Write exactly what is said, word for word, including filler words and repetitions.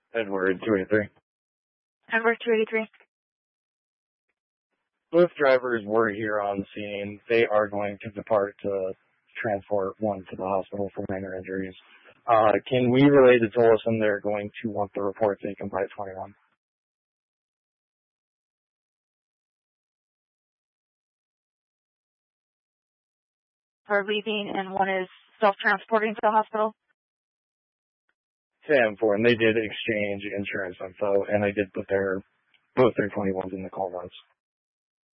Edward, two eighty-three. Edward, two eighty-three. Both drivers were here on scene. They are going to depart to transport one to the hospital for minor injuries. Uh, can we relay to Tolleson they're going to want the report taken by twenty-one? Are leaving and one is self-transporting to the hospital? Sam four, and they did exchange insurance info, and I did put their both their twenty-ones in the call notes.